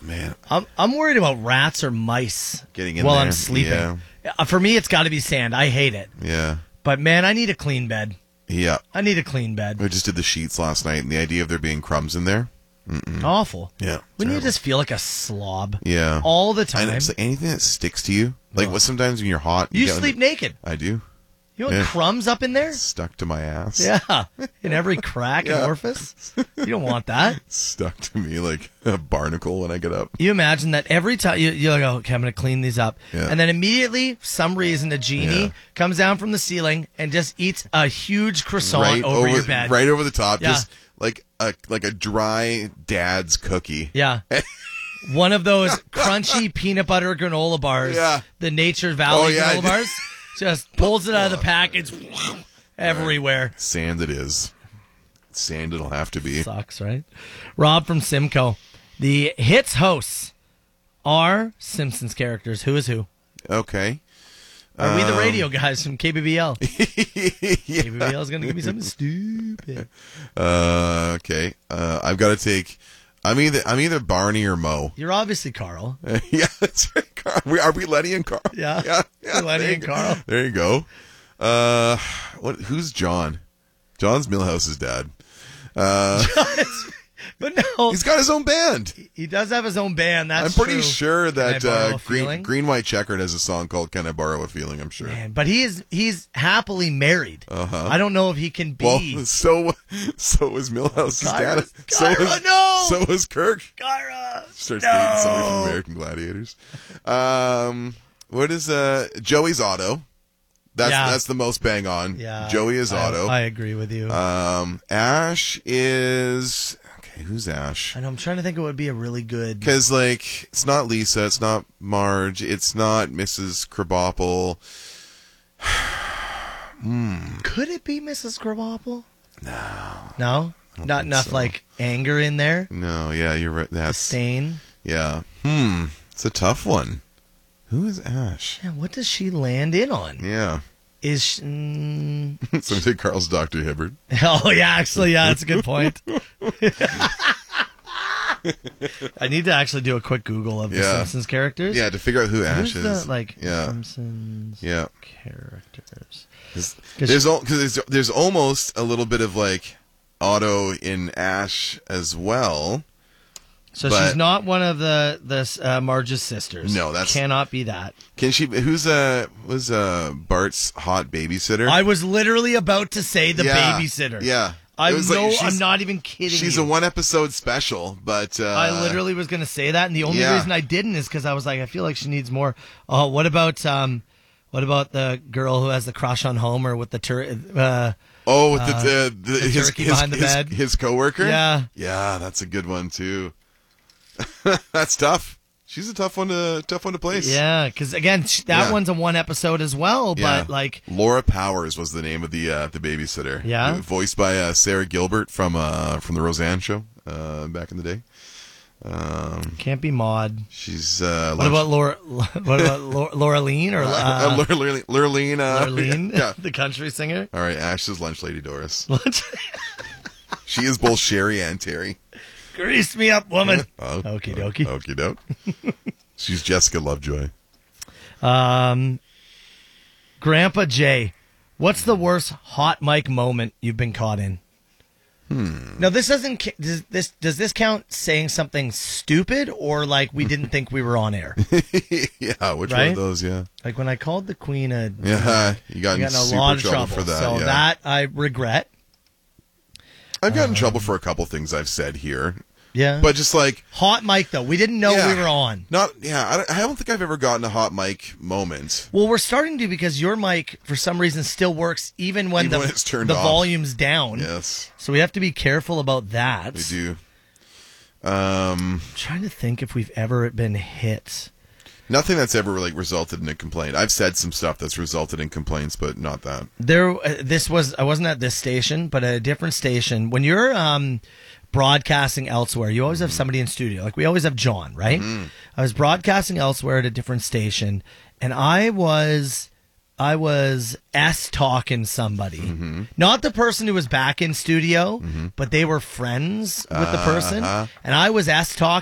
man. I'm worried about rats or mice Getting in while there. I'm sleeping. Yeah. For me, it's got to be sand. I hate it. Yeah. But man, I need a clean bed. Yeah. I need a clean bed. I just did the sheets last night, and the idea of there being crumbs in there. Awful. Yeah. When you terrible. just feel like a slob. Yeah. All the time. And it's like anything that sticks to you. Like sometimes when you're hot. You get sleep naked. I do. You want crumbs up in there? Stuck to my ass. Yeah. In every crack and orifice. You don't want that. Stuck to me like a barnacle when I get up. You imagine that every time you go, okay, I'm going to clean these up. Yeah. And then immediately, for some reason, a genie comes down from the ceiling and just eats a huge croissant over your bed. Right over the top. Yeah. Just like a dry dad's cookie. Yeah. One of those crunchy peanut butter granola bars. Yeah. The Nature Valley yeah. granola bars. Just pulls it out of the package everywhere. Sand it is. Sand it'll have to be. Sucks, right? Rob from Simcoe. The hits hosts are Simpsons characters. Who is who? Okay. Are we the radio guys from KBBL? Yeah. KBBL is going to give me something stupid. Okay. I've got to take. I'm either Barney or Mo. You're obviously Carl. Yeah, that's right. Carl. Are we Letty and Carl? Yeah. Lenny and Carl. There you go. Who's John? John's Millhouse's dad. But no, He's got his own band. he does have his own band. That's I'm pretty true. sure Can I borrow that a feeling? Green White Checkered has a song called "Can I Borrow a Feeling." I'm sure. Man, but he's happily married. Uh-huh. I don't know if he can be. Well, so was Millhouse's dad. Kyra, no! So was Kirk. Kyra, Starts no! dating somebody from American Gladiators. What is Joey's Auto? That's the most bang on. Yeah, Joey is Auto. I agree with you. Ash is okay. Who's Ash? I know. I'm trying to think. It would be a really good. Because it's not Lisa, it's not Marge, it's not Mrs. Krabappel. Could it be Mrs. Krabappel? No. No, not enough so. like anger in there. No, yeah, you're right. That's Disdain. yeah. It's a tough one. Who is Ash? Yeah, what does she land in on? Yeah. Is she, Somebody Carl's Dr. Hibbert. oh yeah, actually, yeah, that's a good point. I need to actually do a quick Google of the Simpsons characters. Yeah, to figure out who Ash Who's is. the, yeah. Simpsons characters. There's almost a little bit of Otto in Ash as well. So but she's not one of the Marge's sisters. No, that's cannot be that. Can she? Who's was Bart's hot babysitter? I was literally about to say the Yeah, babysitter. Yeah, I'm not even kidding. She's you. a one episode special, but I literally was going to say that, and the only reason I didn't is because I was like, I feel like she needs more. What about the girl who has the crush on Homer with the turkey behind the bed? His coworker. Yeah, yeah, that's a good one too. That's tough. She's a tough one to place. Yeah, because again, that one's a one episode as well. But Laura Powers was the name of the babysitter. Yeah, voiced by Sarah Gilbert from the Roseanne show back in the day. Can't be Maude. She's what about Laura? What about Laurleen or Lurleen? Lurleen, yeah. The country singer. All right, Ash's lunch lady Doris. She is both Sherry and Terry. Grease me up, woman. Okie dokie. Okie doke. She's Jessica Lovejoy. Grandpa Jay, what's the worst hot mic moment you've been caught in? Now, this doesn't. Does this count saying something stupid or we didn't think we were on air? Yeah, which one of those? Yeah, like when I called the Queen a. Yeah, you got in a lot of trouble for that. So that I regret. I've gotten in trouble for a couple things I've said here. Yeah, but just hot mic though, we didn't know we were on. I don't think I've ever gotten a hot mic moment. Well, we're starting to because your mic for some reason still works even when it's turned the off. Volume's down. Yes, so we have to be careful about that. We do. I'm trying to think if we've ever been hit. Nothing that's ever resulted in a complaint. I've said some stuff that's resulted in complaints, but not that. I wasn't at this station, but at a different station. When you're broadcasting elsewhere, you always have somebody in studio. Like we always have John, right? Mm-hmm. I was broadcasting elsewhere at a different station, and I was talking somebody, not the person who was back in studio, but they were friends with the person, and I was talking.